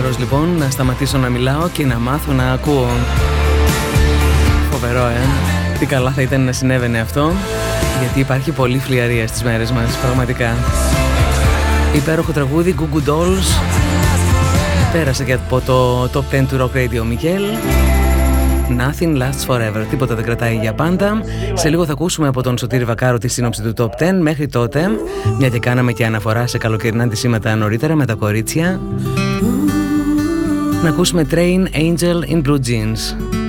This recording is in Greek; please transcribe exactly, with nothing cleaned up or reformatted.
καιρός λοιπόν να σταματήσω να μιλάω και να μάθω να ακούω. Φοβερό, ε! Τι καλά θα ήταν να συνέβαινε αυτό, γιατί υπάρχει πολλή φλιαρία στις μέρες μας, πραγματικά. Υπέροχο τραγούδι, Goo Goo Dolls. Πέρασε και από το Top δέκα του Rock Radio Μιγέλ. Nothing lasts forever. Τίποτα δεν κρατάει για πάντα. Σε λίγο θα ακούσουμε από τον Σωτήρη Βακάρο τη σύνοψη του Top δέκα. Μέχρι τότε, μια και κάναμε και αναφορά σε καλοκαιρινά αντισήματα νωρίτερα με τα κορίτσια, να ακούσουμε Train Angel in Blue Jeans.